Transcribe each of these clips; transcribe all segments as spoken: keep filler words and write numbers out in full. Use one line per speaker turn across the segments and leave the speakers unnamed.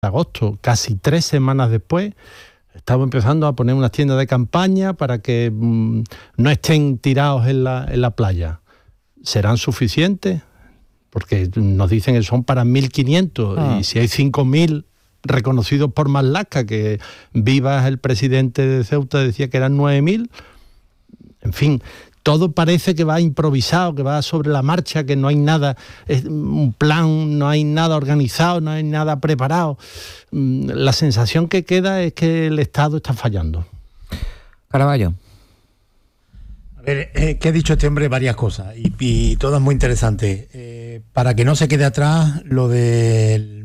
agosto, casi tres semanas después, estamos empezando a poner unas tiendas de campaña para que mmm, no estén tirados en la, en la playa. ¿Serán suficientes? Porque nos dicen que son para mil quinientos ah. y si hay cinco mil reconocidos por Marlaska, que Vivas, el presidente de Ceuta, decía que eran nueve mil. En fin, todo parece que va improvisado, que va sobre la marcha, que no hay nada, es un plan, no hay nada organizado, no hay nada preparado. La sensación que queda es que el Estado está fallando.
Caraballo.
A ver, eh, que ha dicho este hombre varias cosas y, y todas muy interesantes. Eh, para que no se quede atrás lo de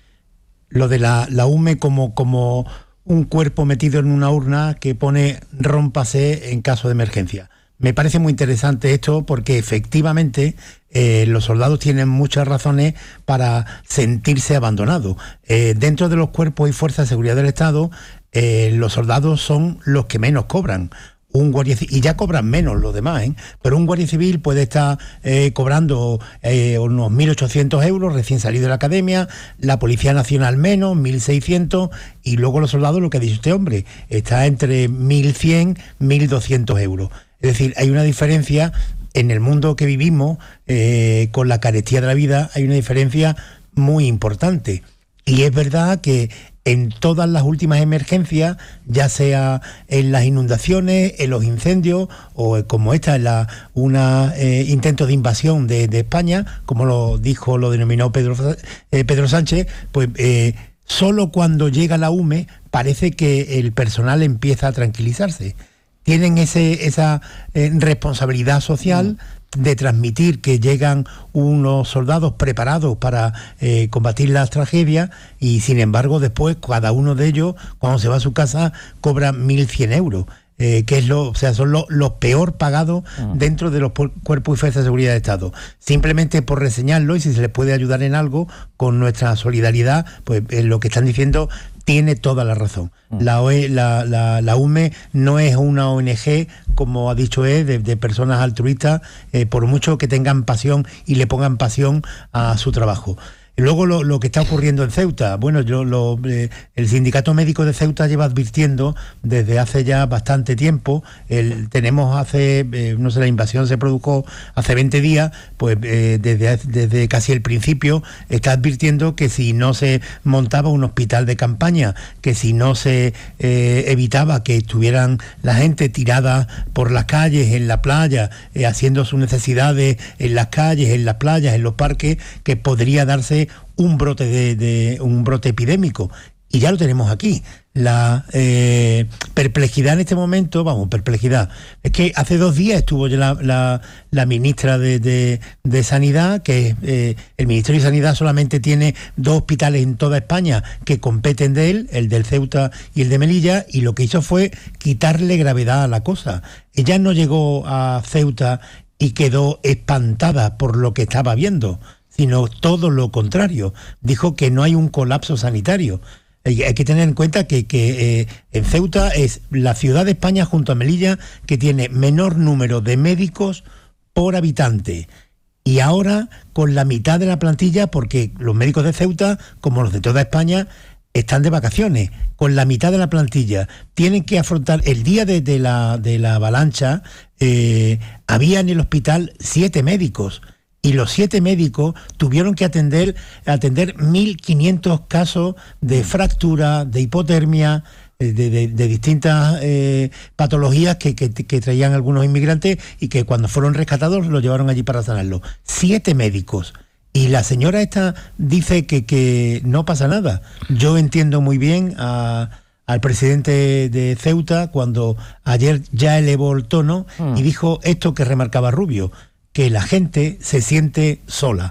lo de la, la U M E como, como un cuerpo metido en una urna que pone rómpase en caso de emergencia. Me parece muy interesante esto porque efectivamente eh, los soldados tienen muchas razones para sentirse abandonados. Eh, dentro de los cuerpos y fuerzas de seguridad del Estado, eh, los soldados son los que menos cobran. Un guardia civil, y ya cobran menos los demás, ¿eh? Pero un guardia civil puede estar eh, cobrando eh, unos mil ochocientos euros recién salido de la academia, la Policía Nacional menos, mil seiscientos, y luego los soldados, lo que ha dicho este hombre, está entre mil cien, mil doscientos euros. Es decir, hay una diferencia en el mundo que vivimos, eh, con la carestía de la vida, hay una diferencia muy importante. Y es verdad que en todas las últimas emergencias, ya sea en las inundaciones, en los incendios, o como esta, en la, una eh, intento de invasión de, de España, como lo dijo, lo denominó Pedro, eh, Pedro Sánchez, pues eh, solo cuando llega la U M E parece que el personal empieza a tranquilizarse. Tienen ese, esa eh, responsabilidad social de transmitir que llegan unos soldados preparados para eh, combatir las tragedias, y sin embargo después cada uno de ellos, cuando se va a su casa, cobra mil cien euros. Eh, que es lo, o sea, son los lo peor pagados uh-huh. dentro de los cuerpos y fuerzas de seguridad de Estado. Simplemente por reseñarlo, y si se les puede ayudar en algo con nuestra solidaridad, pues eh, lo que están diciendo tiene toda la razón. Uh-huh. La, O E, la, la, la U M E no es una O N G, como ha dicho él, de, de personas altruistas, eh, por mucho que tengan pasión y le pongan pasión a su trabajo. Luego lo, lo que está ocurriendo en Ceuta, bueno, yo lo, eh, el Sindicato Médico de Ceuta lleva advirtiendo desde hace ya bastante tiempo. El, tenemos hace, eh, no sé, la invasión se produjo hace veinte días, pues eh, desde, desde casi el principio está advirtiendo que si no se montaba un hospital de campaña, que si no se eh, evitaba que estuvieran la gente tirada por las calles, en la playa, eh, haciendo sus necesidades en las calles, en las playas, en los parques, que podría darse un brote de, de un brote epidémico, y ya lo tenemos aquí. La eh, perplejidad en este momento, vamos, perplejidad, es que hace dos días estuvo ya la, la, la ministra de, de, de Sanidad, que eh, el Ministerio de Sanidad solamente tiene dos hospitales en toda España que competen de él, el del Ceuta y el de Melilla, y lo que hizo fue quitarle gravedad a la cosa. Ella no llegó a Ceuta y quedó espantada por lo que estaba viendo, sino todo lo contrario. Dijo que no hay un colapso sanitario. Hay que tener en cuenta que, que eh, en Ceuta es la ciudad de España, junto a Melilla, que tiene menor número de médicos por habitante. Y ahora con la mitad de la plantilla, porque los médicos de Ceuta, como los de toda España, están de vacaciones. Con la mitad de la plantilla tienen que afrontar el día de, de, la, de la avalancha. Eh, había en el hospital siete médicos. Y los siete médicos tuvieron que atender atender mil quinientos casos de fractura, de hipotermia, de, de, de distintas eh, patologías que, que, que traían algunos inmigrantes, y que cuando fueron rescatados los llevaron allí para sanarlo. Siete médicos. Y la señora esta dice que, que no pasa nada. Yo entiendo muy bien a... al presidente de Ceuta, cuando ayer ya elevó el tono mm. y dijo esto que remarcaba Rubio, que la gente se siente sola.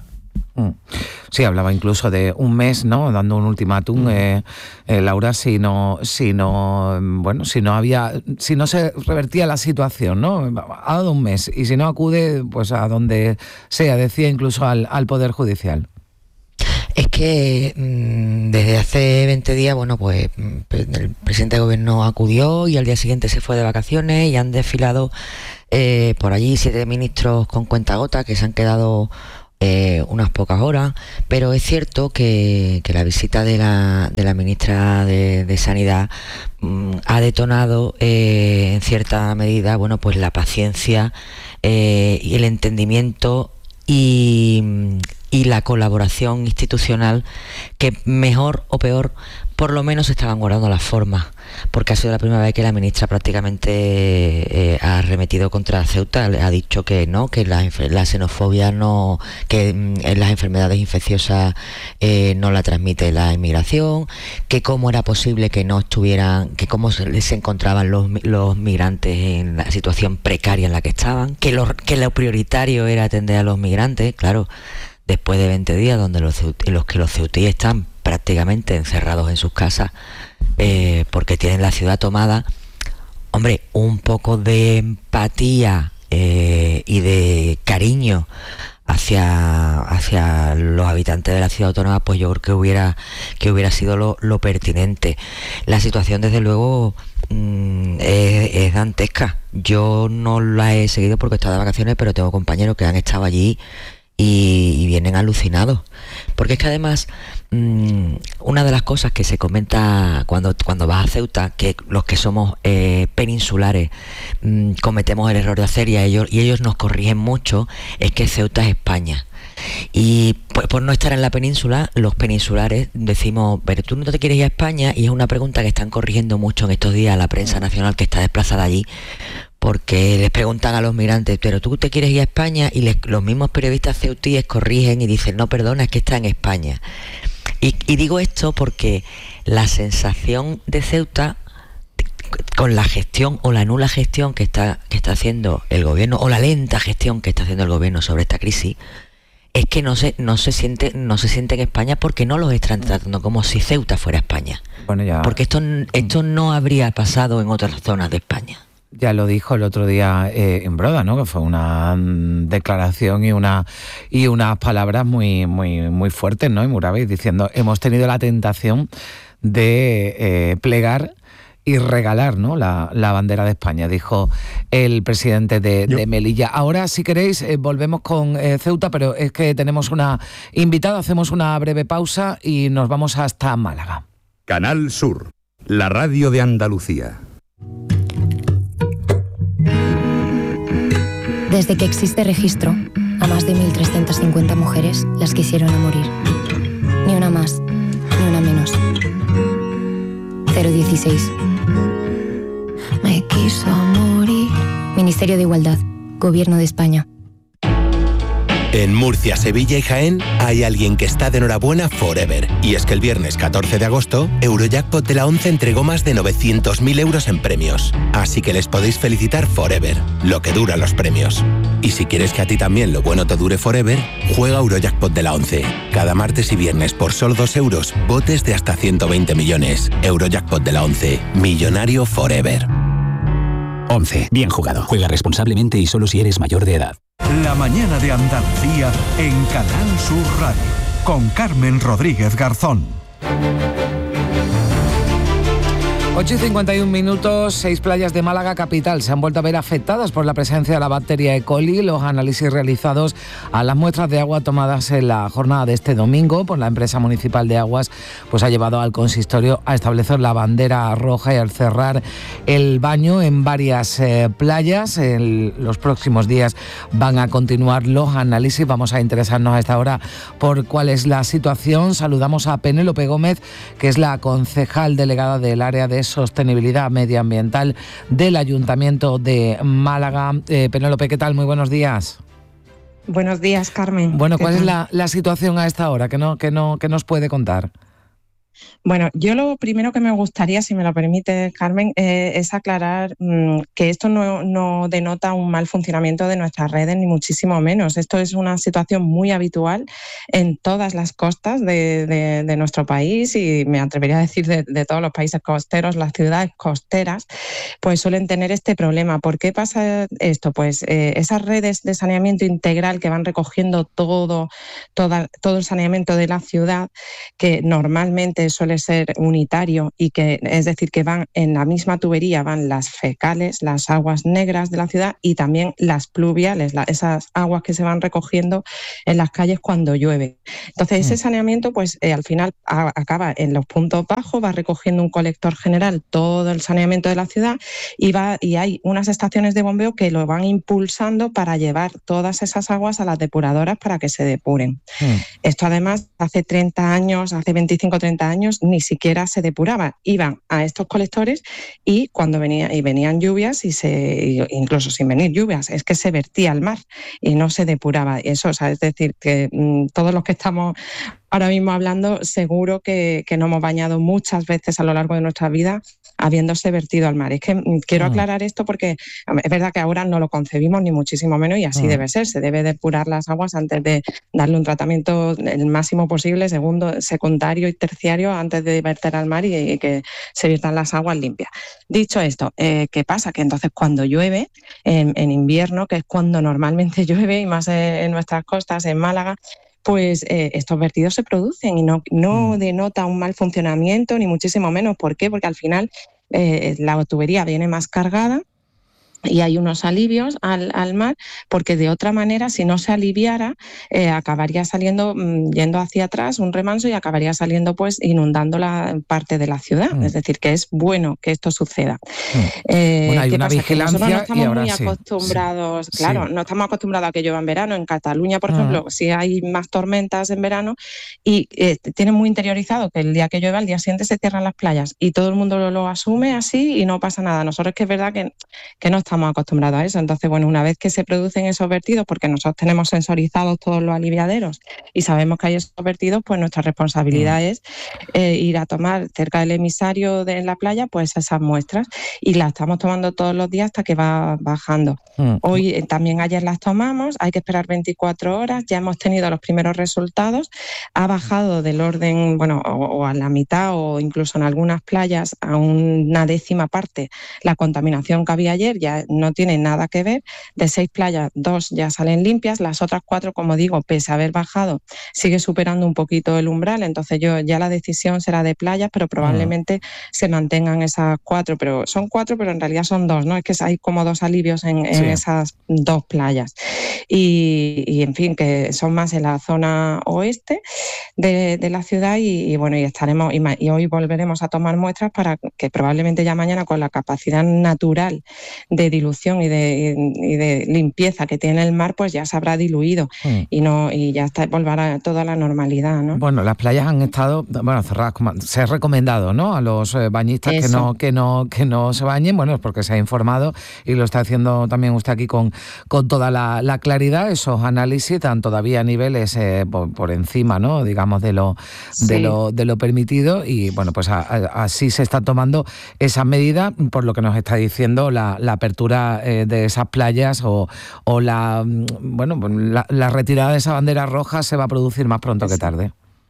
Sí, hablaba incluso de un mes, ¿no? Dando un ultimátum, mm. eh, eh, Laura, si no, si no, bueno, si no había, si no se revertía la situación, ¿no? Ha dado un mes, y si no acude, pues a donde sea, decía incluso al, al Poder Judicial.
Es que mmm, desde hace veinte días, bueno, pues el presidente de gobierno acudió y al día siguiente se fue de vacaciones, y han desfilado eh, por allí siete ministros con cuentagotas que se han quedado eh, unas pocas horas, pero es cierto que, que la visita de la, de la ministra de, de Sanidad mmm, ha detonado eh, en cierta medida, bueno, pues la paciencia eh, y el entendimiento y, y la colaboración institucional que mejor o peor por lo menos estaban guardando las formas, porque ha sido la primera vez que la ministra prácticamente eh, ha arremetido contra Ceuta, ha dicho que no, que la, la xenofobia no, que mm, las enfermedades infecciosas eh, no la transmite la inmigración, que cómo era posible que no estuvieran, que cómo se, se encontraban los, los migrantes en la situación precaria en la que estaban, que lo, que lo prioritario era atender a los migrantes, claro, después de veinte días donde los, los que los ceutíes están prácticamente encerrados en sus casas eh, porque tienen la ciudad tomada. Hombre, un poco de empatía eh, y de cariño hacia, hacia los habitantes de la ciudad autónoma, pues yo creo que hubiera, que hubiera sido lo, lo pertinente. La situación, desde luego, mmm, es, es dantesca. Yo no la he seguido porque he estado de vacaciones, pero tengo compañeros que han estado allí y, y vienen alucinados. Porque es que además, mmm, una de las cosas que se comenta cuando, cuando vas a Ceuta, que los que somos eh, peninsulares mmm, cometemos el error de hacer y, a ellos, y ellos nos corrigen mucho, es que Ceuta es España. Y pues por no estar en la península, los peninsulares decimos, pero tú no te quieres ir a España, y es una pregunta que están corrigiendo mucho en estos días a la prensa nacional que está desplazada allí, porque les preguntan a los migrantes, pero tú te quieres ir a España, y les, los mismos periodistas ceutíes corrigen y dicen, no, perdona, es que está en España. Y, y digo esto porque la sensación de Ceuta, con la gestión o la nula gestión que está, que está haciendo el gobierno, o la lenta gestión que está haciendo el gobierno sobre esta crisis, es que no se, no se siente, no se siente en España, porque no los están tratando como si Ceuta fuera España. Bueno, ya. Porque esto, esto no habría pasado en otras zonas de España.
Ya lo dijo el otro día eh, en Broda, ¿no? Que fue una mm, declaración y una y unas palabras muy muy muy fuertes, ¿no? Y muy graves, diciendo, hemos tenido la tentación de eh, plegar y regalar, ¿no?, la, la bandera de España, dijo el presidente de, de Melilla. Ahora, si queréis, eh, volvemos con eh, Ceuta, pero es que tenemos una invitada, hacemos una breve pausa y nos vamos hasta Málaga.
Canal Sur, la radio de Andalucía.
Desde que existe registro, a más de mil trescientas cincuenta mujeres las quisieron a morir. Ni una más, ni una menos. cero dieciséis. Me quiso morir. Ministerio de Igualdad, Gobierno de España.
En Murcia, Sevilla y Jaén hay alguien que está de enhorabuena forever. Y es que el viernes catorce de agosto, Eurojackpot de la once entregó más de novecientos mil euros en premios. Así que les podéis felicitar forever, lo que duran los premios. Y si quieres que a ti también lo bueno te dure forever, juega Eurojackpot de la once. Cada martes y viernes por solo dos euros, botes de hasta ciento veinte millones. Eurojackpot de la once, millonario forever.
once. Bien jugado. Juega responsablemente y solo si eres mayor de edad.
La mañana de Andalucía en Canal Sur Radio, con Carmen Rodríguez Garzón.
ocho y cincuenta y un minutos, seis playas de Málaga capital se han vuelto a ver afectadas por la presencia de la bacteria E. coli. Los análisis realizados a las muestras de agua tomadas en la jornada de este domingo por la empresa municipal de aguas, pues ha llevado al consistorio a establecer la bandera roja y al cerrar el baño en varias eh, playas. En los próximos días van a continuar los análisis. Vamos a interesarnos a esta hora por cuál es la situación. Saludamos a Penélope Gómez, que es la concejal delegada del área de sostenibilidad medioambiental del Ayuntamiento de Málaga. Eh, Penélope, ¿qué tal? Muy buenos días.
Buenos días, Carmen.
Bueno, ¿cuál es la, la situación a esta hora? ¿Qué, no, qué, no, qué nos puede contar?
Bueno, yo lo primero que me gustaría, si me lo permite, Carmen, eh, es aclarar mmm, que esto no, no denota un mal funcionamiento de nuestras redes, ni muchísimo menos. Esto es una situación muy habitual en todas las costas de, de, de nuestro país, y me atrevería a decir de, de todos los países costeros. Las ciudades costeras pues suelen tener este problema. ¿Por qué pasa esto? Pues eh, esas redes de saneamiento integral que van recogiendo todo, toda, todo el saneamiento de la ciudad, que normalmente eh, suele ser unitario y que, es decir, que van en la misma tubería, van las fecales, las aguas negras de la ciudad y también las pluviales, la, esas aguas que se van recogiendo en las calles cuando llueve. Entonces ese saneamiento pues eh, al final a, acaba en los puntos bajos, va recogiendo un colector general todo el saneamiento de la ciudad y, va, y hay unas estaciones de bombeo que lo van impulsando para llevar todas esas aguas a las depuradoras para que se depuren. Mm. Esto además hace treinta años, hace veinticinco o treinta años ni siquiera se depuraba. Iban a estos colectores y cuando venía, y venían lluvias, y se, incluso sin venir lluvias, es que se vertía al mar y no se depuraba. Eso, o sea, es decir, que mmm, todos los que estamos ahora mismo hablando, seguro que, que nos hemos bañado muchas veces a lo largo de nuestra vida habiéndose vertido al mar. Es que mmm, quiero mm. aclarar esto porque es verdad que ahora no lo concebimos ni muchísimo menos y así mm. debe ser. Se debe depurar las aguas antes de darle un tratamiento el máximo posible, segundo, secundario y terciario, antes de verter al mar y, y que se viertan las aguas limpias. Dicho esto, eh, ¿qué pasa? Que entonces cuando llueve, en, en invierno, que es cuando normalmente llueve y más en, en nuestras costas, en Málaga, pues eh, estos vertidos se producen y no, no mm. denota un mal funcionamiento, ni muchísimo menos. ¿Por qué? Porque al final eh, la tubería viene más cargada y hay unos alivios al, al mar, porque de otra manera, si no se aliviara, eh, acabaría saliendo, mmm, yendo hacia atrás un remanso y acabaría saliendo pues inundando la parte de la ciudad. Mm. Es decir, que es bueno que esto suceda. Mm. Eh,
bueno, hay una
pasa?
vigilancia
que nosotros no estamos
y ahora
muy
sí.
acostumbrados,
sí.
claro,
sí.
no estamos acostumbrados a que llueva en verano. En Cataluña, por
mm.
ejemplo, sí hay más tormentas en verano y eh, tienen muy interiorizado que el día que llueva, al día siguiente se cierran las playas y todo el mundo lo, lo asume así y no pasa nada. Nosotros es que es verdad que, que no estamos acostumbrados a eso. Entonces, bueno, una vez que se producen esos vertidos, porque nosotros tenemos sensorizados todos los aliviaderos y sabemos que hay esos vertidos, pues nuestra responsabilidad mm. es eh, ir a tomar cerca del emisario de la playa pues esas muestras y las estamos tomando todos los días hasta que va bajando. Mm. Hoy eh, también ayer las tomamos, hay que esperar veinticuatro horas, ya hemos tenido los primeros resultados, ha bajado del orden, bueno, o, o a la mitad o incluso en algunas playas a una décima parte la contaminación que había ayer, ya no tiene nada que ver. De seis playas, dos ya salen limpias, las otras cuatro, como digo, pese a haber bajado, sigue superando un poquito el umbral, entonces yo ya la decisión será de playas, pero probablemente uh-huh. se mantengan esas cuatro, pero son cuatro, pero en realidad son dos, ¿no? Es que hay como dos alivios en, en sí. esas dos playas. Y, y en fin, que son más en la zona oeste de, de la ciudad y, y bueno, y estaremos, y, y hoy volveremos a tomar muestras para que probablemente ya mañana con la capacidad natural de dilución y de y de limpieza que tiene el mar, pues ya se habrá diluido mm. y no y ya está, volverá toda la normalidad, ¿no?
Bueno, las playas han estado, bueno, cerradas, como se ha recomendado, ¿no? A los bañistas Eso. que no que no que no se bañen, bueno, es porque se ha informado y lo está haciendo también usted aquí con, con toda la, la claridad. Esos análisis están todavía a niveles eh, por, por encima, ¿no? Digamos de lo sí. de lo de lo permitido y bueno, pues a, a, así se están tomando esas medidas, por lo que nos está diciendo la, la apertura eh, de esas playas o, o la bueno la, la retirada de esa bandera roja se va a producir más pronto que tarde.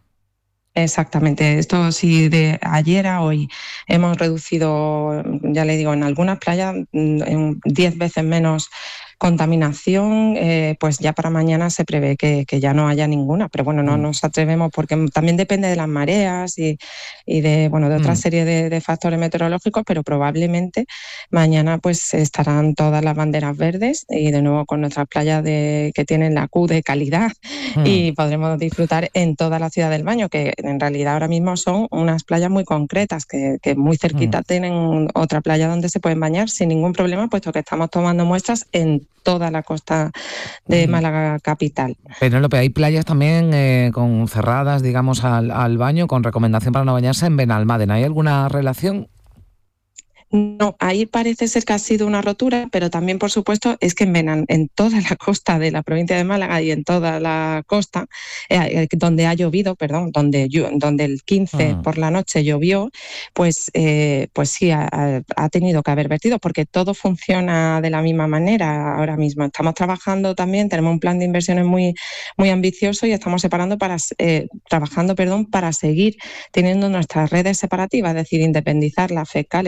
Exactamente, esto sí, de ayer a hoy hemos reducido, ya le digo, en algunas playas en diez veces menos contaminación, eh, pues ya para mañana se prevé que, que ya no haya ninguna, pero bueno, no mm. nos atrevemos porque también depende de las mareas y, y de, bueno, de otra mm. serie de, de factores meteorológicos, pero probablemente mañana pues estarán todas las banderas verdes y de nuevo con nuestras playas de, que tienen la Q de calidad mm. y podremos disfrutar en toda la ciudad del baño, que en realidad ahora mismo son unas playas muy concretas, que, que muy cerquita mm. tienen otra playa donde se pueden bañar sin ningún problema, puesto que estamos tomando muestras en toda la costa de Málaga capital.
Penélope, hay playas también eh, con cerradas, digamos, al, al baño, con recomendación para no bañarse en Benalmádena. ¿Hay alguna relación?
No, ahí parece ser que ha sido una rotura, pero también, por supuesto, es que en, Benan, en toda la costa de la provincia de Málaga y en toda la costa, eh, donde ha llovido, perdón, donde, donde el quince uh-huh. por la noche llovió, pues, eh, pues sí, ha, ha tenido que haber vertido, porque todo funciona de la misma manera ahora mismo. Estamos trabajando también, tenemos un plan de inversiones muy, muy ambicioso y estamos separando para, eh, trabajando perdón, para seguir teniendo nuestras redes separativas, es decir, independizar las fecales de las pluviales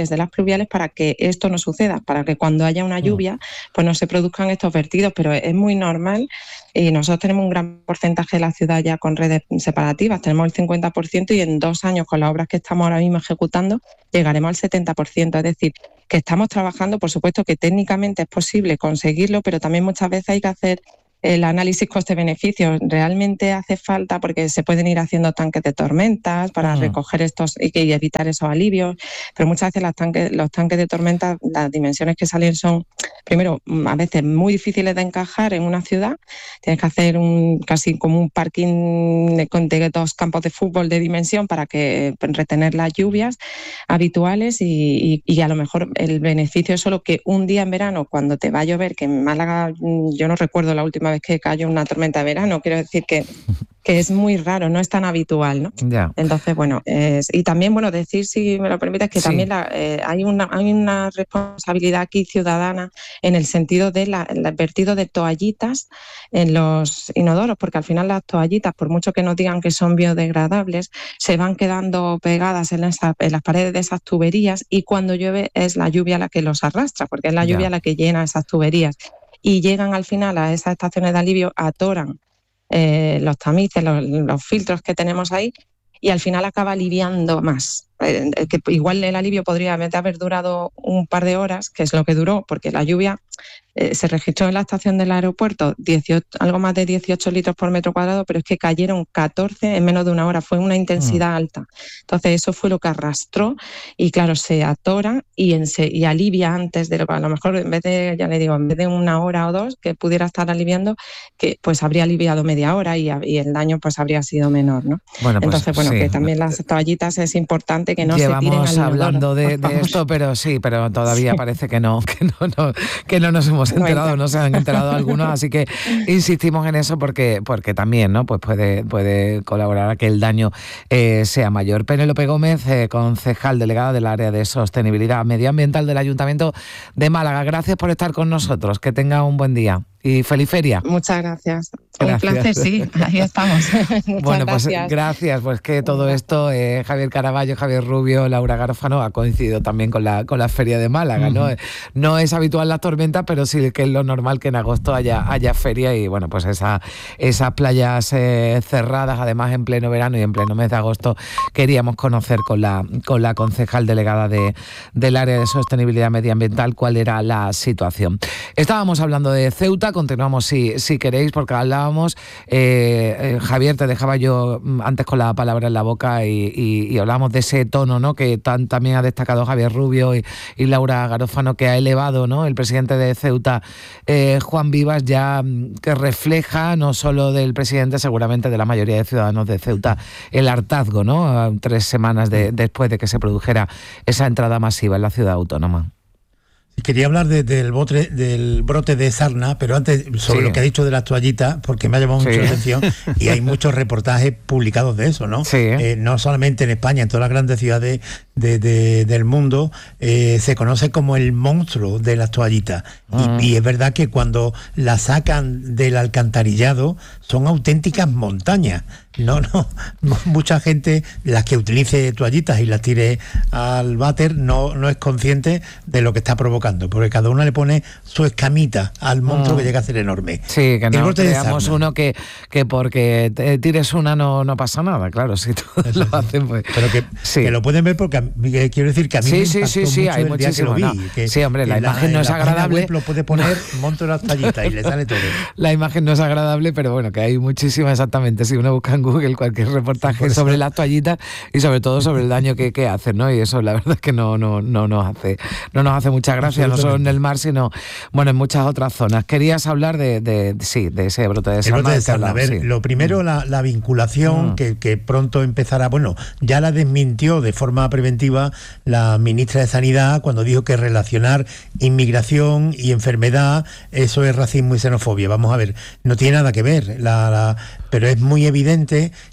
fluviales para que esto no suceda, para que cuando haya una lluvia pues no se produzcan estos vertidos, pero es muy normal y nosotros tenemos un gran porcentaje de la ciudad ya con redes separativas, tenemos el cincuenta por ciento y en dos años con las obras que estamos ahora mismo ejecutando llegaremos al setenta por ciento, es decir, que estamos trabajando, por supuesto que técnicamente es posible conseguirlo, pero también muchas veces hay que hacer el análisis coste-beneficio. Realmente hace falta, porque se pueden ir haciendo tanques de tormentas para uh-huh. recoger estos y, y evitar esos alivios, pero muchas veces los tanques, los tanques de tormentas, las dimensiones que salen son, primero, a veces muy difíciles de encajar en una ciudad. Tienes que hacer un casi como un parking de, de dos campos de fútbol de dimensión para que retener las lluvias habituales y, y, y a lo mejor el beneficio es solo que un día en verano, cuando te va a llover, que en Málaga yo no recuerdo la última vez que cayó una tormenta de verano, quiero decir que, que es muy raro, no es tan habitual, ¿no?
Yeah.
Entonces, bueno, es, y también, bueno, decir, si me lo permites, que sí. también la, eh, hay, una, hay una responsabilidad aquí ciudadana en el sentido del de vertido de toallitas en los inodoros, porque al final las toallitas, por mucho que nos digan que son biodegradables, se van quedando pegadas en, esa, en las paredes de esas tuberías y cuando llueve es la lluvia la que los arrastra, porque es la lluvia yeah. la que llena esas tuberías. Y llegan al final a esas estaciones de alivio, atoran eh, los tamices, los, los filtros que tenemos ahí y al final acaba aliviando más. Eh, que igual el alivio podría haber durado un par de horas, que es lo que duró, porque la lluvia eh, se registró en la estación del aeropuerto dieciocho, algo más de dieciocho litros por metro cuadrado, pero es que cayeron catorce en menos de una hora, fue una intensidad mm. alta. Entonces eso fue lo que arrastró y claro, se atora y, en, se, y alivia antes de lo que a lo mejor en vez de, ya le digo, en vez de una hora o dos que pudiera estar aliviando, que pues habría aliviado media hora y, y el daño pues habría sido menor, ¿no?
Bueno, pues,
entonces, bueno, sí. que también las toallitas es importante que no
Llevamos
se tiren al inodoro,
hablando de, de esto, pero sí, pero todavía sí. parece que no, que no, no, que no nos hemos enterado, no se han enterado algunos, así que insistimos en eso porque, porque también, ¿no? Pues puede, puede colaborar a que el daño eh, sea mayor. Penélope Gómez, eh, concejal delegada del área de sostenibilidad medioambiental del Ayuntamiento de Málaga. Gracias por estar con nosotros. Que tenga un buen día. Y feliz feria.
Muchas gracias. gracias. Un placer, sí, ahí estamos.
Bueno, pues
gracias.
gracias, pues que todo esto, eh, Javier Caraballo, Javier Rubio, Laura Garófano, ha coincidido también con la, con la feria de Málaga, uh-huh. ¿no? No es habitual las tormentas, pero sí que es lo normal que en agosto haya, haya feria y bueno, pues esa, esas playas eh, cerradas, además en pleno verano y en pleno mes de agosto, queríamos conocer con la, con la concejal delegada de, del área de sostenibilidad medioambiental cuál era la situación. Estábamos hablando de Ceuta. Continuamos si, si queréis, porque hablábamos, eh, eh, Javier, te dejaba yo antes con la palabra en la boca y, y, y hablábamos de ese tono, ¿no? Que tan, también ha destacado Javier Rubio y, y Laura Garófano, que ha elevado, ¿no? El presidente de Ceuta, eh, Juan Vivas, ya que refleja no solo del presidente, seguramente de la mayoría de ciudadanos de Ceuta, el hartazgo, ¿no? Tres semanas de, después de que se produjera esa entrada masiva en la ciudad autónoma.
Quería hablar de, del, botre, del brote de sarna, pero antes sobre sí. lo que ha dicho de las toallitas, porque me ha llamado sí. mucho la atención y hay muchos reportajes publicados de eso, ¿no?
Sí.
Eh, no solamente en España, en todas las grandes ciudades de, de, del mundo, eh, se conoce como el monstruo de las toallitas. Uh-huh. Y, y es verdad que cuando las sacan del alcantarillado son auténticas montañas. No, no, mucha gente, las que utilice toallitas y las tire al váter, no, no es consciente de lo que está provocando, porque cada una le pone su escamita al monstruo mm. que llega a ser enorme.
Sí, que no creamos uno que, que porque te tires una no, no pasa nada, claro, si todos lo hacen, pues...
Pero que, sí. que lo pueden ver porque eh, quiero decir que a mí
sí,
me
sí, sí, sí,
mucho
hay
el día que lo vi.
No.
Que,
sí, hombre, la,
la
imagen no es
la
agradable.
Lo puede poner monstruo de las toallitas y le sale todo.
La imagen no es agradable, pero bueno, que hay muchísima, exactamente, si uno busca en Google cualquier reportaje sí, sobre las toallitas y sobre todo sobre el daño que, que hacen, ¿no? Y eso la verdad es que no, no, no nos hace, no nos hace mucha gracia, no solo en el mar, sino bueno, en muchas otras zonas. Querías hablar de, de, de sí, de ese brote de sarna.
El brote de sarna. A ver, sí. lo primero, la, la vinculación mm. que, que pronto empezará, bueno, ya la desmintió de forma preventiva la ministra de Sanidad cuando dijo que relacionar inmigración y enfermedad, eso es racismo y xenofobia. Vamos a ver, no tiene nada que ver, la, la, pero es muy evidente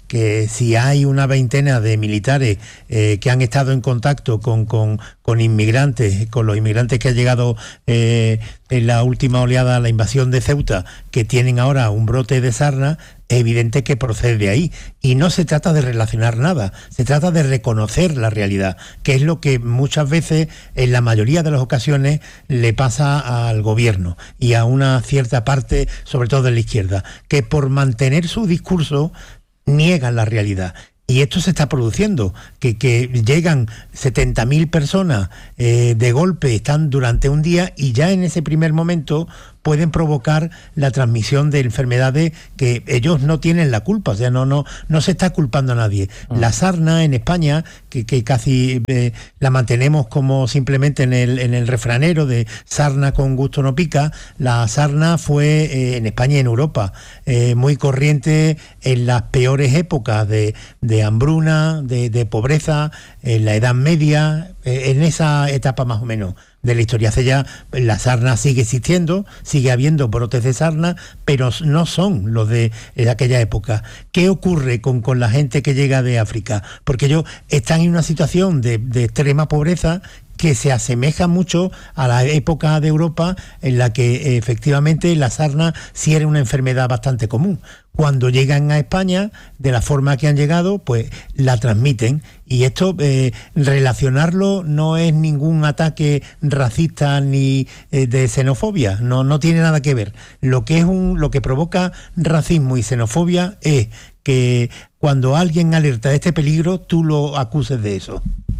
que si hay una veintena de militares eh, que han estado en contacto con, con, con inmigrantes, con los inmigrantes que han llegado eh, en la última oleada, la invasión de Ceuta, que tienen ahora un brote de sarna, es evidente que procede de ahí. Y no se trata de relacionar nada, se trata de reconocer la realidad, que es lo que muchas veces, en la mayoría de las ocasiones, le pasa al gobierno y a una cierta parte, sobre todo de la izquierda, que por mantener su discurso niegan la realidad. Y esto se está produciendo, que, que llegan setenta mil personas eh, de golpe, están durante un día y ya en ese primer momento pueden provocar la transmisión de enfermedades que ellos no tienen la culpa, o sea, no no no se está culpando a nadie. Uh-huh. La sarna en España, que, que casi eh, la mantenemos como simplemente en el, en el refranero de sarna con gusto no pica, la sarna fue eh, en España y en Europa eh, muy corriente en las peores épocas de, de hambruna, de, de pobreza, en la Edad Media, eh, en esa etapa más o menos de la historia. Hace ya, la sarna sigue existiendo, sigue habiendo brotes de sarna, pero no son los de, de aquella época. ¿Qué ocurre con, con la gente que llega de África? Porque ellos están en una situación de, de extrema pobreza que se asemeja mucho a la época de Europa en la que eh, efectivamente la sarna sí era una enfermedad bastante común. Cuando llegan a España, de la forma que han llegado, pues la transmiten. Y esto, eh, relacionarlo no es ningún ataque racista ni eh, de xenofobia, no, no tiene nada que ver. Lo que es un, lo que provoca racismo y xenofobia es que cuando alguien alerta de este peligro, tú lo acuses de eso.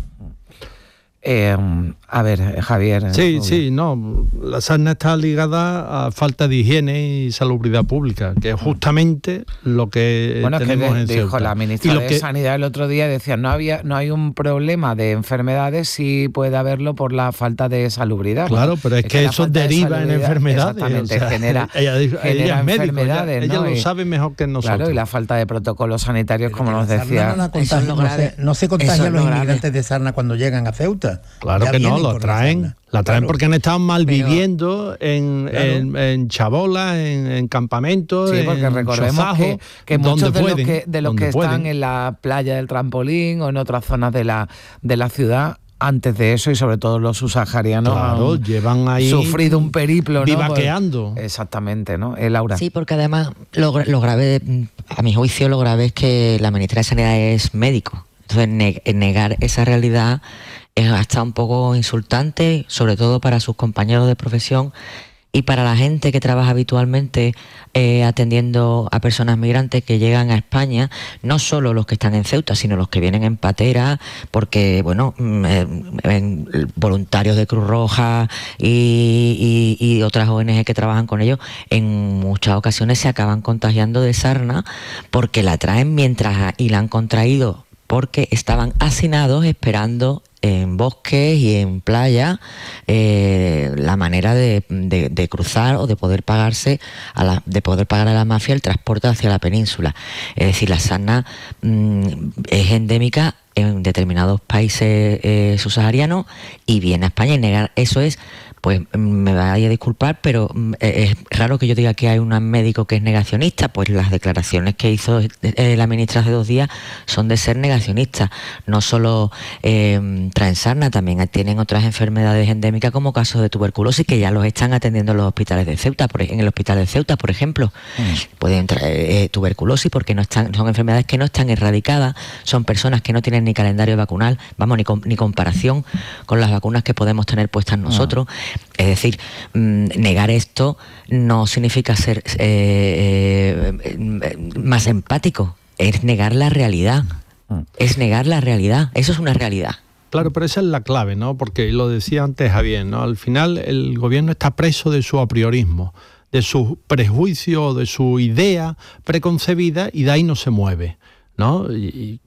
Eh, a ver, Javier.
Sí, sí, no. La sarna está ligada a falta de higiene y salubridad pública, que es justamente lo que
bueno,
tenemos
que de,
en Ceuta.
Dijo la ministra de que... Sanidad el otro día, decía, no había, no hay un problema de enfermedades, sí puede haberlo por la falta de salubridad.
Claro, pero es, es que, que eso deriva de en enfermedades.
Exactamente,
o sea,
genera,
ella, ella,
genera
ella es médico,
enfermedades.
Ella,
¿no?
ella lo
y,
sabe mejor que nosotros.
Claro, y la falta de protocolos sanitarios, pero como nos decía.
No, contagia, no, se, no se contagian los inmigrantes de sarna cuando llegan a Ceuta.
Claro ya que no, lo traen. La traen claro, porque han estado mal pero, viviendo en, claro. en, en chabolas, en, en campamentos,
sí, porque
en
recordemos
sofajos,
que, que muchos de
pueden,
los que, de los que están en la playa del Trampolín o en otras zonas de la, de la ciudad, antes de eso, y sobre todo los subsaharianos,
claro, han llevan ahí
sufrido un periplo, ¿no?
Vivaqueando.
Pues, exactamente, ¿no? Eh, Laura.
Sí, porque además lo, lo grave, a mi juicio, lo grave es que la ministra de Sanidad es médico. Entonces, ne- negar esa realidad es hasta un poco insultante, sobre todo para sus compañeros de profesión y para la gente que trabaja habitualmente eh, atendiendo a personas migrantes que llegan a España, no solo los que están en Ceuta, sino los que vienen en patera, porque, bueno, eh, en voluntarios de Cruz Roja y, y, y otras O N G que trabajan con ellos, en muchas ocasiones se acaban contagiando de sarna porque la traen mientras y la han contraído porque estaban hacinados esperando en bosques y en playa eh, la manera de, de, de cruzar o de poder pagarse a la, de poder pagar a la mafia el transporte hacia la península. Es decir, la sarna mmm, es endémica en determinados países eh, subsaharianos y viene a España, y negar eso es, pues me vaya a disculpar, pero es raro que yo diga que hay un médico que es negacionista, pues las declaraciones que hizo eh, la ministra hace dos días son de ser negacionista. No solo eh, traen sarna, también tienen otras enfermedades endémicas como casos de tuberculosis que ya los están atendiendo en los hospitales de Ceuta, por, en el hospital de Ceuta, por ejemplo. Mm. Pueden traer eh, tuberculosis porque no están, son enfermedades que no están erradicadas, son personas que no tienen ni calendario vacunal, vamos, ni, com, ni comparación con las vacunas que podemos tener puestas nosotros. Mm. Es decir, negar esto no significa ser eh, eh, más empático, es negar la realidad, es negar la realidad, eso es una realidad.
Claro, pero esa es la clave, ¿no? Porque lo decía antes Javier, ¿no? Al final el gobierno está preso de su apriorismo, de su prejuicio, de su idea preconcebida, y de ahí no se mueve, ¿no? Y,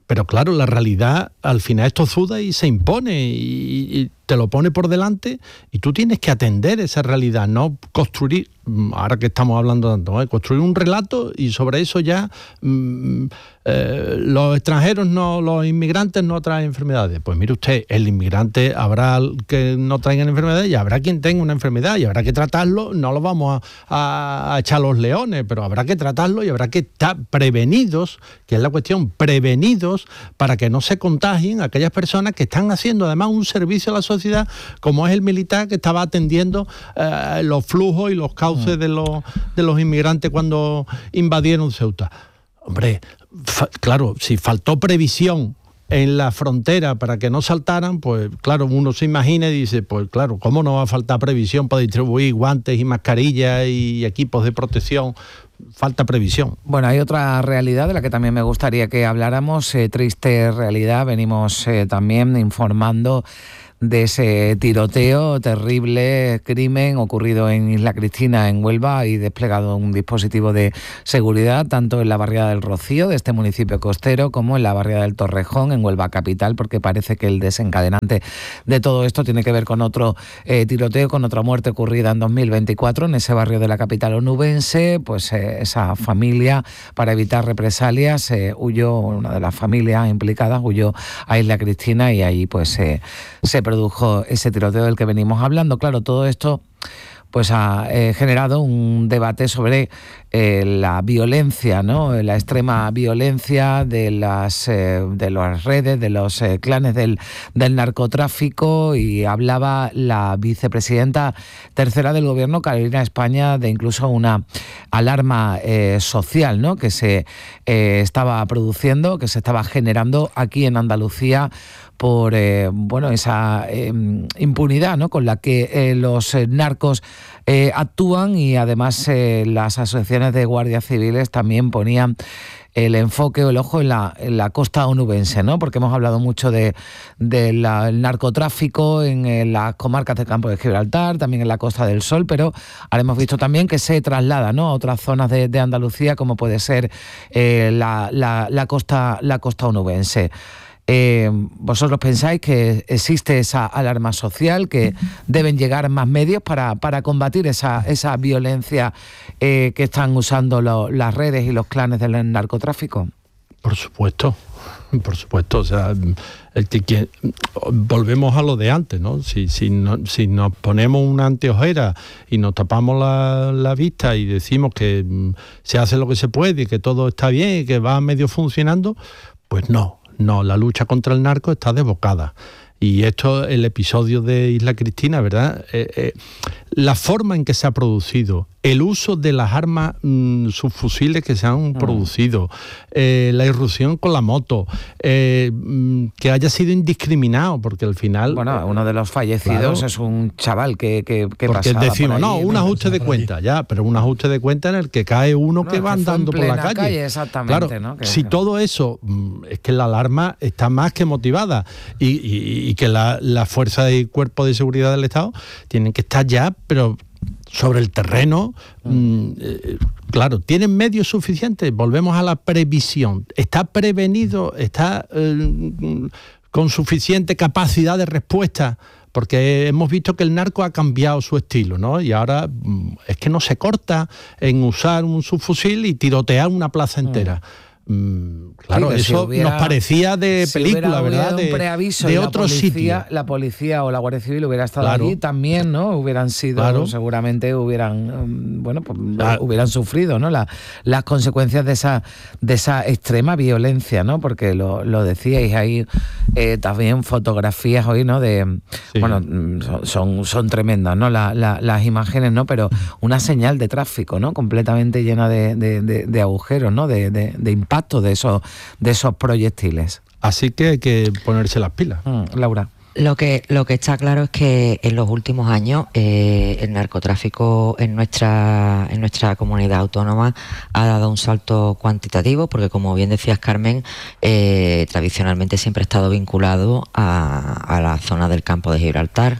pero claro, la realidad al final es tozuda y se impone y, y te lo pone por delante y tú tienes que atender esa realidad, no construir, ahora que estamos hablando tanto, ¿eh? construir un relato y sobre eso ya mmm, eh, los extranjeros, no, los inmigrantes no traen enfermedades. Pues mire usted, el inmigrante habrá que no traigan enfermedades y habrá quien tenga una enfermedad y habrá que tratarlo, no lo vamos a, a, a echar los leones, pero habrá que tratarlo y habrá que estar prevenidos, que es la cuestión, prevenidos para que no se contagien aquellas personas que están haciendo además un servicio a la sociedad, como es el militar que estaba atendiendo eh, los flujos y los cauces de los, de los inmigrantes cuando invadieron Ceuta. Hombre, fa- claro, si faltó previsión en la frontera para que no saltaran, pues claro, uno se imagina y dice, pues claro, ¿cómo no va a faltar previsión para distribuir guantes y mascarillas y equipos de protección? Falta previsión.
Bueno, hay otra realidad de la que también me gustaría que habláramos, eh, triste realidad. Venimos eh, también informando de ese tiroteo, terrible crimen ocurrido en Isla Cristina, en Huelva, y desplegado un dispositivo de seguridad tanto en la barriada del Rocío, de este municipio costero, como en la barriada del Torrejón, en Huelva capital, porque parece que el desencadenante de todo esto tiene que ver con otro eh, tiroteo, con otra muerte ocurrida en dos mil veinticuatro en ese barrio de la capital onubense. Pues eh, esa familia, para evitar represalias, eh, huyó, una de las familias implicadas huyó a Isla Cristina y ahí pues eh, se produjo ese tiroteo del que venimos hablando. Claro, todo esto pues ha eh, generado un debate sobre eh, la violencia, ¿no? La extrema violencia de las eh, de las redes, de los eh, clanes del, del narcotráfico, y hablaba la vicepresidenta tercera del gobierno, Carolina España, de incluso una alarma eh, social, ¿no? que se eh, estaba produciendo, que se estaba generando aquí en Andalucía por eh, bueno esa eh, impunidad, ¿no? con la que eh, los eh, narcos eh, actúan, y además eh, las asociaciones de guardias civiles también ponían el enfoque o el ojo en la, en la costa onubense, ¿no? Porque hemos hablado mucho de, de la, el narcotráfico en, en las comarcas del Campo de Gibraltar, también en la Costa del Sol, pero ahora hemos visto también que se traslada, ¿no? a otras zonas de, de Andalucía, como puede ser eh, la, la, la, costa, la costa onubense. Eh, ¿Vosotros pensáis que existe esa alarma social, que deben llegar más medios para, para combatir esa, esa violencia eh, que están usando lo, las redes y los clanes del narcotráfico?
Por supuesto, por supuesto. O sea, el que, que, volvemos a lo de antes, ¿no? Si, si, no, si nos ponemos una anteojera y nos tapamos la, la vista y decimos que mm, se hace lo que se puede y que todo está bien y que va medio funcionando, pues no. No, la lucha contra el narco está desbocada. Y esto, el episodio de Isla Cristina, ¿verdad? Eh, eh, la forma en que se ha producido, el uso de las armas mmm, subfusiles que se han mm. producido, eh, la irrupción con la moto, eh, mmm, que haya sido indiscriminado, porque al final...
Bueno, uno de los fallecidos claro, es un chaval que, que, que
porque
pasaba
decimos,
por ahí,
no, un ajuste de cuenta, ya, pero un ajuste de cuenta en el que cae uno no, que va andando por la calle.
calle exactamente,
claro,
¿no? Que,
si
que...
todo eso, es que la alarma está más que motivada y, y, y que la, la fuerza y cuerpo de seguridad del Estado tienen que estar ya, pero sobre el terreno, mm, eh, claro, tienen medios suficientes. Volvemos a la previsión. Está prevenido, está eh, con suficiente capacidad de respuesta, porque hemos visto que el narco ha cambiado su estilo, ¿no? Y ahora mm, es que no se corta en usar un subfusil y tirotear una plaza entera. Mm. Mm, claro, sí, eso si hubiera, nos parecía de
si
película, ¿verdad?
De, un preaviso
de, de
y
otro
la policía,
sitio.
La policía o la Guardia Civil hubiera estado
claro.
allí también, ¿no? Hubieran sido,
claro.
seguramente hubieran, bueno, pues claro. hubieran sufrido, ¿no? La, las consecuencias de esa, de esa extrema violencia, ¿no? Porque lo, lo decíais, hay eh, también fotografías hoy, ¿no? De, sí. bueno, son, son tremendas, ¿no? La, la, las imágenes, ¿no? Pero una señal de tráfico, ¿no? Completamente llena de, de, de, de agujeros, ¿no? De, de, de impacto de esos, de esos proyectiles.
Así que hay que ponerse las pilas.
Mm, Laura.
Lo que, lo que está claro es que en los últimos años eh, el narcotráfico en nuestra, en nuestra comunidad autónoma ha dado un salto cuantitativo, porque como bien decías, Carmen, eh, tradicionalmente siempre ha estado vinculado a, a la zona del Campo de Gibraltar.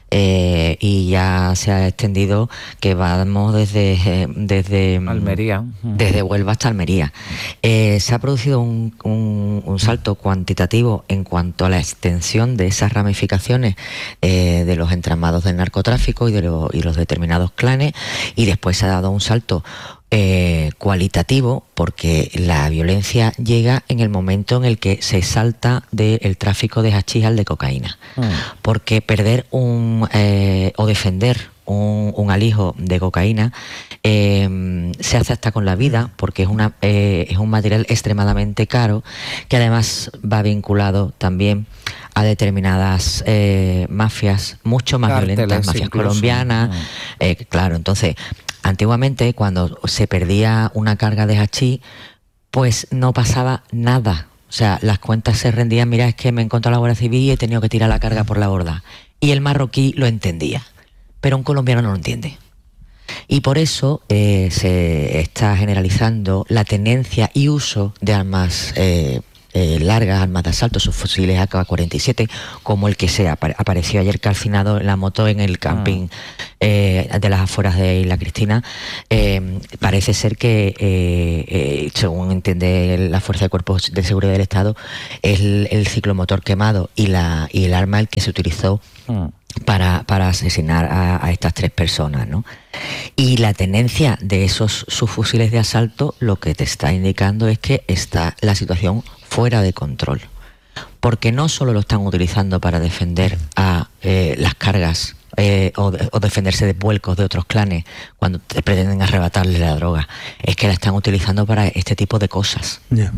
Eh, y ya se ha extendido que vamos desde desde
Almería,
desde Huelva hasta Almería. Eh, se ha producido un, un, un salto cuantitativo en cuanto a la extensión de esas ramificaciones eh, de los entramados del narcotráfico y de lo, y los determinados clanes, y después se ha dado un salto Eh, cualitativo, porque la violencia llega en el momento en el que se salta del tráfico de hachís al de cocaína, mm. porque perder un eh, o defender un, un alijo de cocaína eh, se hace hasta con la vida, porque es una eh, es un material extremadamente caro, que además va vinculado también a determinadas eh, mafias mucho más Cárteles, violentas, mafias incluso. colombianas, mm. eh, claro, entonces antiguamente, cuando se perdía una carga de hachís, pues no pasaba nada. O sea, las cuentas se rendían, mira, es que me he encontrado la Guardia Civil y he tenido que tirar la carga por la borda. Y el marroquí lo entendía, pero un colombiano no lo entiende. Y por eso eh, se está generalizando la tenencia y uso de armas eh, eh, largas, armas de asalto, sus fusiles A K cuarenta y siete, como el que se apa- apareció ayer calcinado en la moto en el camping eh, de las afueras de Isla Cristina. Eh, parece ser que, eh, eh, según entiende la Fuerza de Cuerpos de Seguridad del Estado, es el, el ciclomotor quemado y, la, y el arma el que se utilizó mm. para, para asesinar a, a estas tres personas, ¿no? Y la tenencia de esos subfusiles de asalto lo que te está indicando es que está la situación fuera de control, porque no solo lo están utilizando para defender a eh, las cargas eh, o, de, o defenderse de vuelcos de otros clanes cuando te pretenden arrebatarle la droga, es que la están utilizando para este tipo de cosas. Yeah.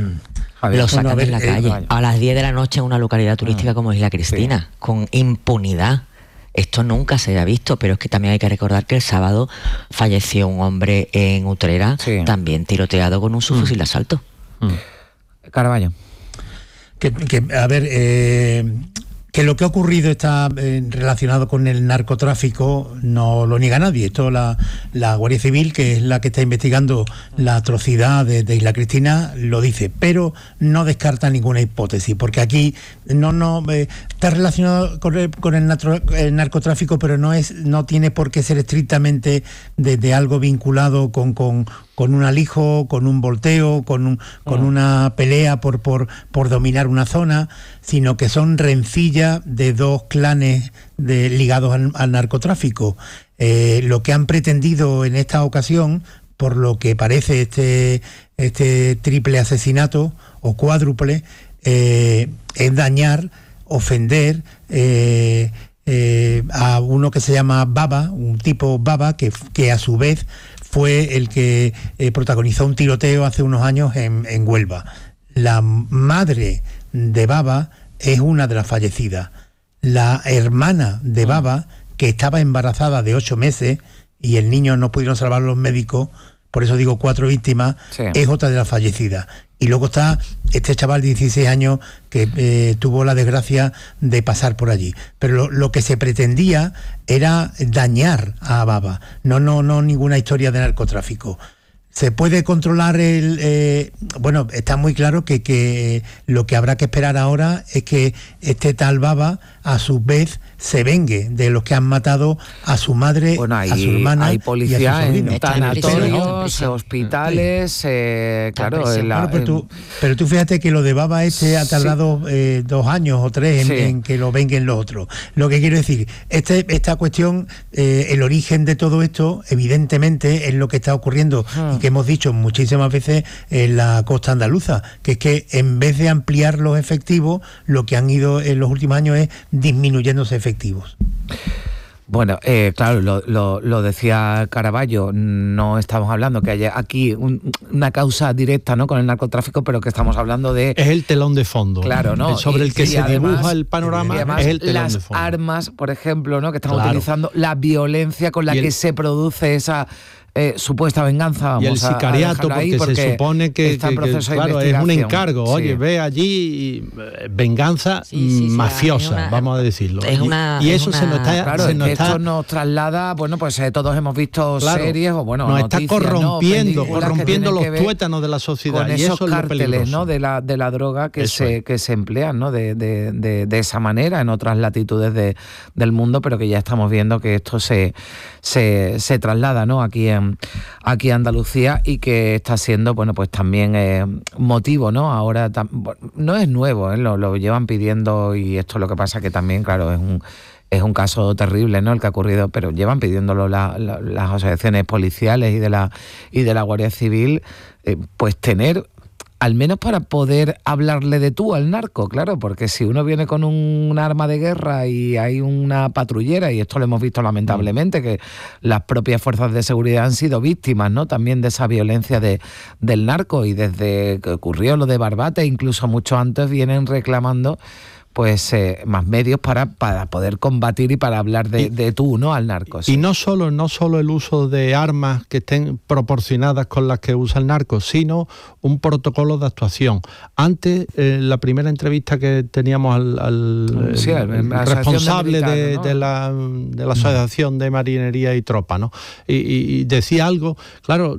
Lo sacan bueno, ver, en la calle eh, a las diez de la noche en una localidad turística ah, como Isla Cristina, sí. con impunidad. Esto nunca se había visto, pero es que también hay que recordar que el sábado falleció un hombre en Utrera, sí. también tiroteado con un subfusil mm. de asalto.
Mm. Caraballo.
Que, que, a ver, eh, que lo que ha ocurrido está eh, relacionado con el narcotráfico, no lo niega nadie. Esto la, la Guardia Civil, que es la que está investigando la atrocidad de, de Isla Cristina, lo dice, pero no descarta ninguna hipótesis, porque aquí no, no eh, está relacionado con el, con el, natro, el narcotráfico, pero no es, no tiene por qué ser estrictamente de, de algo vinculado con, con con un alijo, con un volteo, con, un, con uh-huh. una pelea por, por, por dominar una zona, sino que son rencillas de dos clanes de, ligados al, al narcotráfico. Eh, lo que han pretendido en esta ocasión, por lo que parece este, este triple asesinato o cuádruple, eh, es dañar, ofender eh, eh, a uno que se llama Baba, un tipo Baba, que, que a su vez fue el que eh, protagonizó un tiroteo hace unos años en, en Huelva. La madre de Baba es una de las fallecidas. La hermana de Baba, que estaba embarazada de ocho meses y el niño no pudieron salvar los médicos, por eso digo cuatro víctimas, sí. es otra de las fallecidas. Y luego está este chaval de dieciséis años que eh, tuvo la desgracia de pasar por allí. Pero lo, lo que se pretendía era dañar a Baba, no, no, no ninguna historia de narcotráfico. ¿Se puede controlar el...? Eh, bueno, está muy claro que, que lo que habrá que esperar ahora es que este tal Baba, a su vez, se vengue de los que han matado a su madre,
bueno, hay,
a su hermana
hay policía
y a su sobrino.
En tanatorios, hospitales, sí. eh, claro. La,
claro pero, tú, pero tú fíjate que lo de Baba este ha tardado sí. eh, dos años o tres en, sí. en que lo venguen los otros. Lo que quiero decir, este, esta cuestión, eh, el origen de todo esto, evidentemente, es lo que está ocurriendo hmm. y que hemos dicho muchísimas veces en la costa andaluza, que es que en vez de ampliar los efectivos, lo que han ido en los últimos años es disminuyéndose efectivos.
Bueno, eh, claro, lo, lo, lo decía Caraballo, no estamos hablando que haya aquí un, una causa directa, ¿no?, con el narcotráfico, pero que estamos hablando de...
Es el telón de fondo.
Claro, ¿no?
Sobre
y,
el que se
además,
dibuja el panorama, es el telón de fondo.
Las armas, por ejemplo, ¿no?, que están claro. utilizando, la violencia con la el... que se produce esa... Eh, supuesta venganza, vamos
y el sicariato,
a porque,
porque se supone que, que, que claro, es un encargo, oye, sí. ve allí venganza sí, sí, sí, mafiosa, una, vamos a decirlo.
Es una,
y, y eso
una,
se nos está,
claro,
se nos
esto
está,
nos traslada, bueno, pues eh, todos hemos visto
claro,
series o bueno,
nos
noticias,
está corrompiendo,
¿no?
corrompiendo los tuétanos de la sociedad.
Con
y
esos
eso
cárteles,
es lo
¿no? de la de la droga que
eso
se
es.
que se emplean, ¿no? De, de, de, de esa manera en otras latitudes de, del mundo, pero que ya estamos viendo que esto se se, se traslada, ¿no? Aquí en aquí en Andalucía y que está siendo, bueno, pues también eh, motivo, ¿no? Ahora tam, no es nuevo, ¿eh? lo, lo llevan pidiendo y esto lo que pasa que también, claro, es un es un caso terrible, ¿no? El que ha ocurrido, pero llevan pidiéndolo la, la, las asociaciones policiales y de la y de la Guardia Civil, eh, pues tener, al menos para poder hablarle de tú al narco, claro, porque si uno viene con un, un arma de guerra y hay una patrullera, y esto lo hemos visto lamentablemente, que las propias fuerzas de seguridad han sido víctimas, ¿no? También de esa violencia de, del narco, y desde que ocurrió lo de Barbate, incluso mucho antes, vienen reclamando pues eh, más medios para, para poder combatir y para hablar de, de tú, ¿no? Al narco. Sí.
Y no solo, no solo el uso de armas que estén proporcionadas con las que usa el narco, sino un protocolo de actuación. Antes, eh, la primera entrevista que teníamos al, al
sí,
el, el responsable de, militar, ¿no? de, la, de la Asociación de Marinería y Tropa, ¿no? Y, y, y decía algo, claro,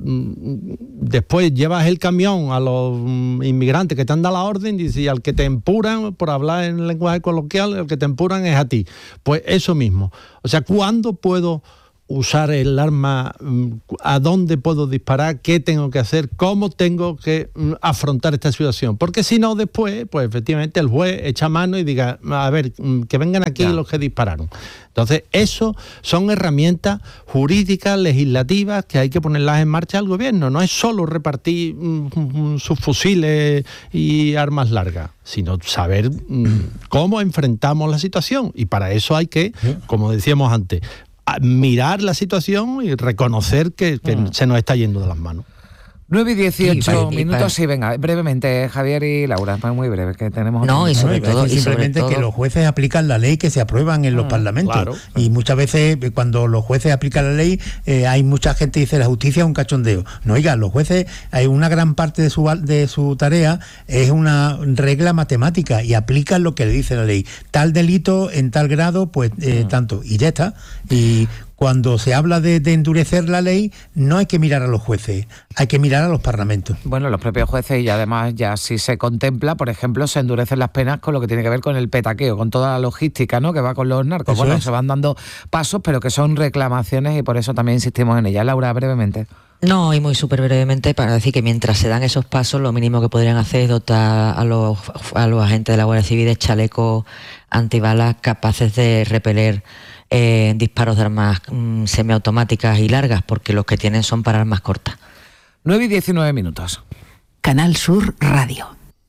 después llevas el camión a los inmigrantes que te han dado la orden, y dice, al que te empuran por hablar en lenguaje coloquial, el que te empuran es a ti. Pues eso mismo. O sea, ¿cuándo puedo usar el arma? ¿A dónde puedo disparar? ¿Qué tengo que hacer? ¿Cómo tengo que afrontar esta situación? Porque si no, después, pues efectivamente el juez echa mano y diga, a ver, que vengan aquí ya los que dispararon. Entonces, eso son herramientas jurídicas, legislativas, que hay que ponerlas en marcha al gobierno. No es solo repartir mm, sus fusiles y armas largas, sino saber mm, cómo enfrentamos la situación. Y para eso hay que, como decíamos antes, mirar la situación y reconocer que, que mm. se nos está yendo de las manos.
nueve y dieciocho minutos, sí, venga, brevemente, Javier y Laura, muy breve, que tenemos...
No, y sobre
no,
todo...
Y simplemente sobre todo... que los jueces aplican la ley que se aprueban en mm, los parlamentos. Claro. Y muchas veces, cuando los jueces aplican la ley, eh, hay mucha gente que dice, la justicia es un cachondeo. No, oiga, los jueces, hay una gran parte de su, de su tarea es una regla matemática y aplican lo que le dice la ley. Tal delito en tal grado, pues eh, mm. tanto, y ya está. Y... cuando se habla de, de endurecer la ley, no hay que mirar a los jueces, hay que mirar a los parlamentos.
Bueno, los propios jueces, y además ya si se contempla, por ejemplo, se endurecen las penas con lo que tiene que ver con el petaqueo, con toda la logística, ¿no?, que va con los narcos. Eso bueno, es. Se van dando pasos, pero que son reclamaciones y por eso también insistimos en ellas. Laura, brevemente.
No, y muy súper brevemente para decir que mientras se dan esos pasos, lo mínimo que podrían hacer es dotar a los, a los agentes de la Guardia Civil de chalecos antibalas capaces de repeler Eh, disparos de armas mm, semiautomáticas y largas, porque los que tienen son para armas cortas.
nueve y diecinueve minutos.
Canal Sur Radio.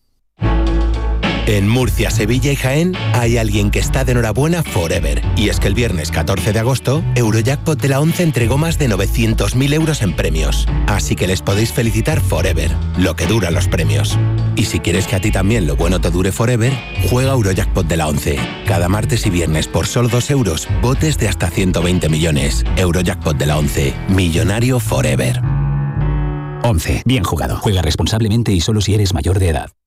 En Murcia, Sevilla y Jaén hay alguien que está de enhorabuena forever. Y es que el viernes catorce de agosto, Eurojackpot de la once entregó más de novecientos mil euros en premios. Así que les podéis felicitar forever, lo que duran los premios. Y si quieres que a ti también lo bueno te dure forever, juega Eurojackpot de la once. Cada martes y viernes por solo dos euros, botes de hasta ciento veinte millones. Eurojackpot de la once, millonario forever.
once. Bien jugado. Juega responsablemente y solo si eres mayor de edad.